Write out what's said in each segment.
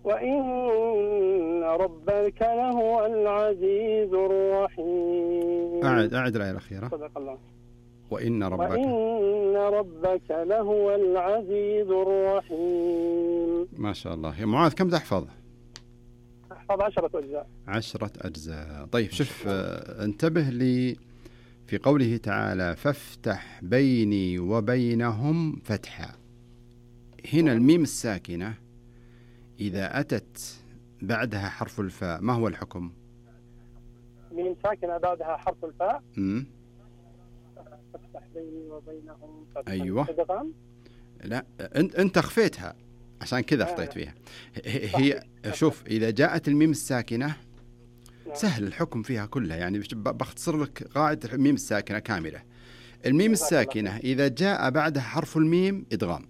وإن ربك لهو العزيز الرحيم. أعد الآية الأخيرة. صدق الله. وإن ربك لهو العزيز الرحيم. ما شاء الله. يا معاذ كم تحفظ؟ أحفظ 10 أجزاء. 10 أجزاء. طيب شوف، انتبه لي في قوله تعالى فافتح بيني وبينهم فتحا. هنا الميم الساكنة إذا أتت بعدها حرف الفاء ما هو الحكم؟ ميم ساكنة بعدها حرف الفاء. فافتح بيني وبينهم فتحا. أيوة. إدغام؟ لا، أنت أخفيتها عشان كذا أخطيت فيها. هي شوف، إذا جاءت الميم الساكنة سهل الحكم فيها كلها، يعني بختصر لك قاعدة الميم الساكنة كاملة. الميم الساكنة إذا جاء بعدها حرف الميم إدغام.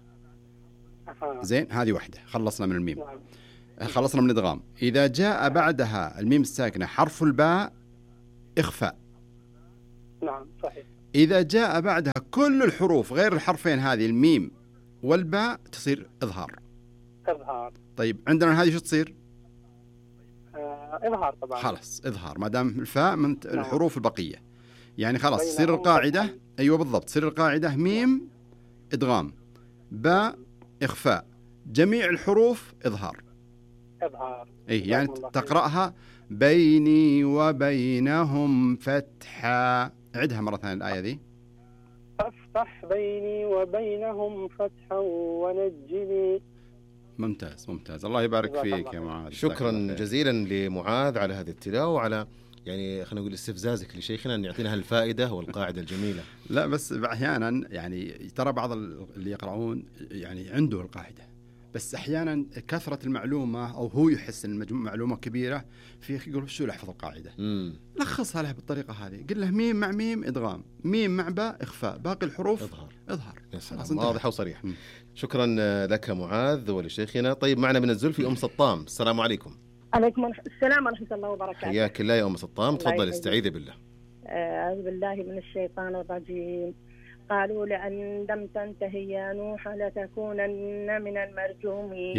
زين، هذه واحدة، خلصنا من الميم. خلصنا من الإدغام. إذا جاء بعدها الميم الساكنة حرف الباء إخفاء. نعم صحيح. إذا جاء بعدها كل الحروف غير الحرفين هذه الميم والباء تصير إظهار. طيب عندنا هذه شو تصير؟ إظهار طبعا. خلاص إظهار، ما دام الفاء من الحروف البقية، يعني خلاص تصير القاعدة. أيوة بالضبط، تصير القاعدة ميم إدغام، باء إخفاء، جميع الحروف إظهار. أي يعني تقرأها بيني وبينهم فتحا. عدها مرة ثانية الآية ذي. فافتح بيني وبينهم فتحا ونجني. ممتاز ممتاز، الله يبارك فيك يا معاذ. شكرا جزيلا لمعاذ على هذه التلاوة وعلى يعني خلينا نقول استفزازك لشيخنا أن يعطينا الفائدة والقاعدة الجميلة. لا بس أحيانا يعني ترى بعض اللي يقرؤون يعني عنده القاعدة، بس أحيانا كثرة المعلومة أو هو يحس أن المعلومة كبيرة فيه، يقول شو لحفظ القاعدة. لخصها له بالطريقة هذه، قل له ميم مع ميم إدغام، ميم مع باء إخفاء، باقي الحروف إظهار. واضح وصريح. شكرا لك معاذ ولشيخنا. طيب معنا من الزلفي أم سطام. السلام عليكم. عليكم السلام ورحمة الله وبركاته. حياك الله يا أم سطام، تفضل استعيذي بالله. أعوذ بالله من الشيطان الرجيم. قالوا لأن لم تنتهي يا نوح لتكونن من المرجومين.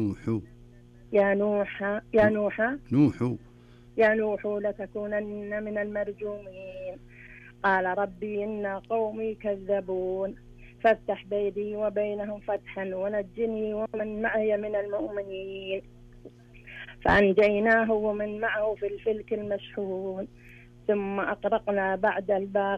يا نوح لتكونن من المرجومين. قال ربي إن قومي كذبون فافتح بيني وبينهم فتحا ونجني ومن معي من المؤمنين. فأنجيناه ومن معه في الفلك المشحون ثم أغرقنا بعد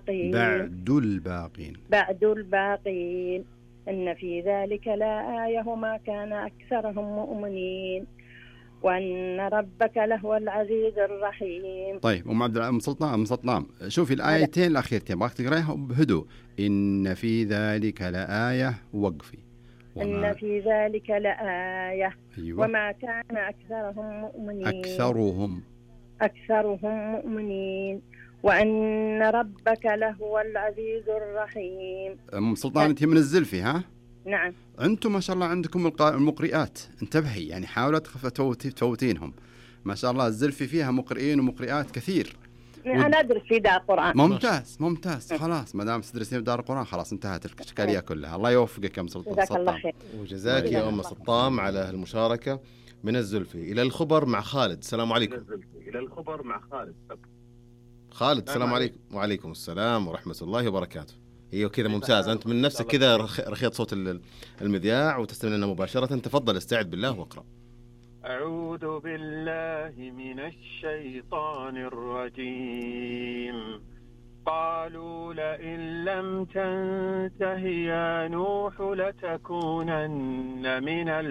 الباقين إن في ذلك لآية وما كان أكثرهم مؤمنين وأن ربك لهو العزيز الرحيم. طيب أم سلطان شوفي الآيتين الأخيرتين باك تقرأيها بهدوء. إن في ذلك لآية، وقفي. إن في ذلك لآية. أيوة. وما كان أكثرهم مؤمنين. أكثرهم مؤمنين وأن ربك لهو العزيز الرحيم. أم سلطان أنت من الزلفي ها؟ نعم. أنتم ما شاء الله عندكم المقرئات، انتبهي يعني حاولوا تفوتينهم. ما شاء الله الزلفي فيها مقرئين ومقرئات كثير. أنا أدرس في دار القرآن. ممتاز خلاص، ما دام تدرسين في دار القرآن خلاص انتهت الإشكالية كلها. الله يوفقك يا أم سلطان. وجزاك يا أم سطام على المشاركة. من الزلفي إلى الخبر مع خالد. السلام عليكم. خالد السلام عليكم. وعليكم السلام ورحمة الله وبركاته. ايوه كذا ممتاز، انت من نفسك كذا رخيت صوت المذياع وتستمع لنا مباشرة. تفضل استعد بالله واقرأ. أعوذ بالله من الشيطان الرجيم. قالوا لئن لم تنته يا نوح لتكونن من